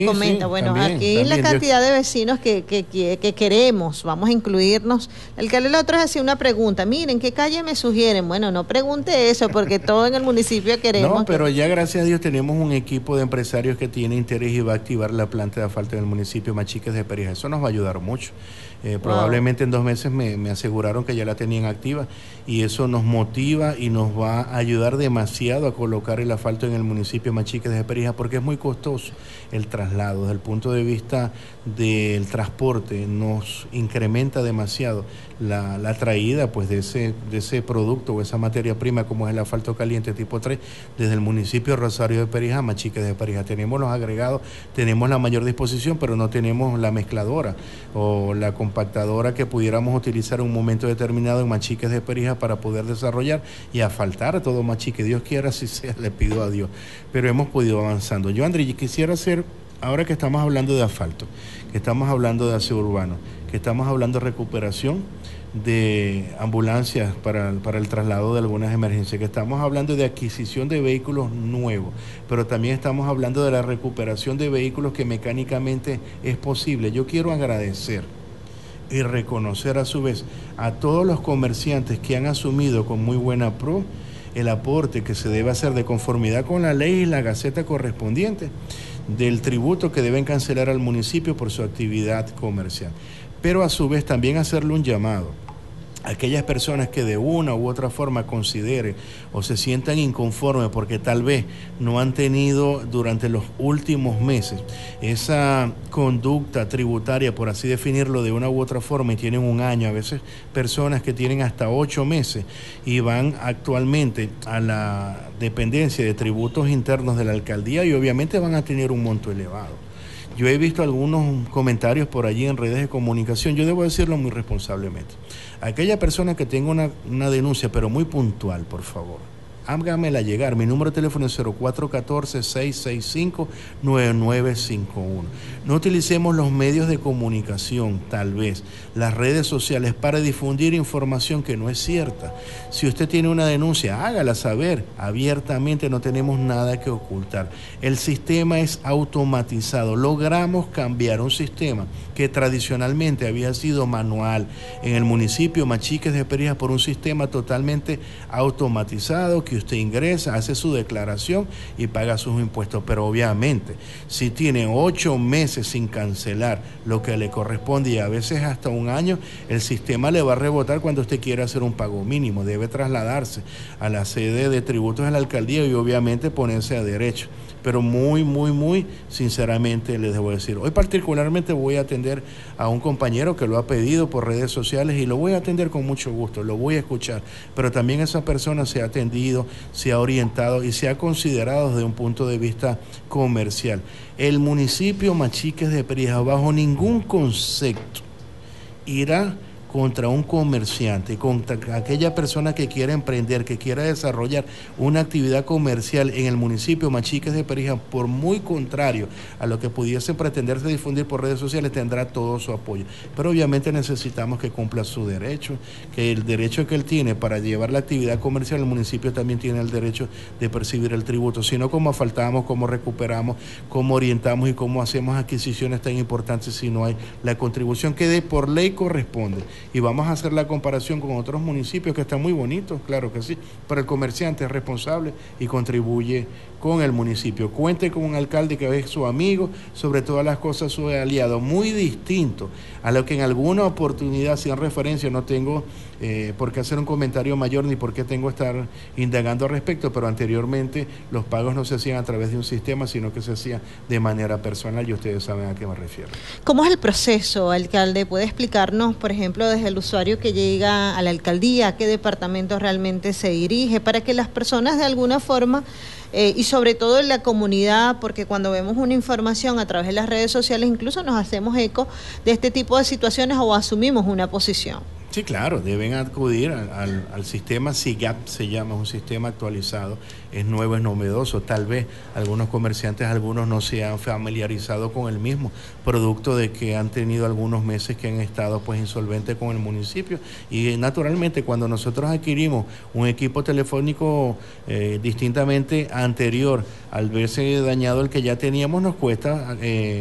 Sí, Comenta, sí, bueno, también, aquí la también. cantidad de vecinos que queremos, vamos a incluirnos. El alcalde la otra vez hacía una pregunta, miren, ¿qué calle me sugieren? Bueno, no pregunte eso, porque todo en el municipio No, queremos que... pero ya gracias a Dios tenemos un equipo de empresarios que tiene interés y va a activar la planta de asfalto en el municipio Machiques de Perijá. Eso nos va a ayudar mucho. Wow. Probablemente en 2 meses me aseguraron que ya la tenían activa y eso nos motiva y nos va a ayudar demasiado a colocar el asfalto en el municipio Machiques de Perijá porque es muy costoso el traslado. Desde el punto de vista del transporte nos incrementa demasiado la traída pues de ese producto o esa materia prima como es el asfalto caliente tipo 3 desde el municipio Rosario de Perijá, Machiques de Perijá. Tenemos los agregados, tenemos la mayor disposición, pero no tenemos la mezcladora o la compactadora que pudiéramos utilizar en un momento determinado en Machiques de Perijá para poder desarrollar y asfaltar todo Machique. Dios quiera, así sea, le pido a Dios. Pero hemos podido avanzando. Yo, André, quisiera hacer, ahora que estamos hablando de asfalto, que estamos hablando de aseo urbano, que estamos hablando de recuperación de ambulancias para el traslado de algunas emergencias, que estamos hablando de adquisición de vehículos nuevos, pero también estamos hablando de la recuperación de vehículos que mecánicamente es posible. Yo quiero agradecer y reconocer a su vez a todos los comerciantes que han asumido con muy buena pro el aporte que se debe hacer de conformidad con la ley y la gaceta correspondiente del tributo que deben cancelar al municipio por su actividad comercial. Pero a su vez también hacerle un llamado a aquellas personas que de una u otra forma consideren o se sientan inconformes porque tal vez no han tenido durante los últimos meses esa conducta tributaria, por así definirlo de una u otra forma, y tienen un año, a veces personas que tienen hasta 8 meses y van actualmente a la dependencia de tributos internos de la alcaldía y obviamente van a tener un monto elevado. Yo he visto algunos comentarios por allí en redes de comunicación, yo debo decirlo muy responsablemente. Aquella persona que tenga una denuncia, pero muy puntual, por favor, hágamela llegar. Mi número de teléfono es 0414-665-9951. No utilicemos los medios de comunicación, tal vez, las redes sociales, para difundir información que no es cierta. Si usted tiene una denuncia, hágala saber abiertamente, no tenemos nada que ocultar. El sistema es automatizado. Logramos cambiar un sistema que tradicionalmente había sido manual en el municipio Machiques de Perijá por un sistema totalmente automatizado que usted ingresa, hace su declaración y paga sus impuestos. Pero obviamente, si tiene 8 meses sin cancelar lo que le corresponde y a veces hasta un año, el sistema le va a rebotar cuando usted quiera hacer un pago mínimo. Debe trasladarse a la sede de tributos de la alcaldía y obviamente ponerse a derecho. Pero muy sinceramente les debo decir, hoy particularmente voy a atender a un compañero que lo ha pedido por redes sociales y lo voy a atender con mucho gusto, lo voy a escuchar, pero también esa persona se ha atendido, se ha orientado y se ha considerado desde un punto de vista comercial. El municipio Machiques de Perijá bajo ningún concepto irá contra un comerciante, contra aquella persona que quiera emprender, que quiera desarrollar una actividad comercial en el municipio Machiques de Perijá, por muy contrario a lo que pudiese pretenderse difundir por redes sociales, tendrá todo su apoyo. Pero obviamente necesitamos que cumpla su derecho, que el derecho que él tiene para llevar la actividad comercial, el municipio también tiene el derecho de percibir el tributo, sino cómo asfaltamos, cómo recuperamos, cómo orientamos y cómo hacemos adquisiciones tan importantes si no hay la contribución que de por ley corresponde. Y vamos a hacer la comparación con otros municipios que están muy bonitos, claro que sí, pero el comerciante es responsable y contribuye con el municipio. Cuente con un alcalde que es su amigo, sobre todas las cosas su aliado, muy distinto a lo que en alguna oportunidad hacían referencia. No tengo por qué hacer un comentario mayor ni por qué tengo que estar indagando al respecto, pero anteriormente los pagos no se hacían a través de un sistema, sino que se hacían de manera personal y ustedes saben a qué me refiero. ¿Cómo es el proceso, alcalde? ¿Puede explicarnos, por ejemplo, desde el usuario que llega a la alcaldía, a qué departamento realmente se dirige, para que las personas de alguna forma, y sobre todo en la comunidad, porque cuando vemos una información a través de las redes sociales, incluso nos hacemos eco de este tipo de situaciones o asumimos una posición? Sí, claro, deben acudir al sistema SIGAP, se llama, es un sistema actualizado, es nuevo, es novedoso. Tal vez algunos comerciantes, algunos no se han familiarizado con el mismo, producto de que han tenido algunos meses que han estado pues insolventes con el municipio. Y naturalmente cuando nosotros adquirimos un equipo telefónico distintamente anterior al verse dañado el que ya teníamos, nos cuesta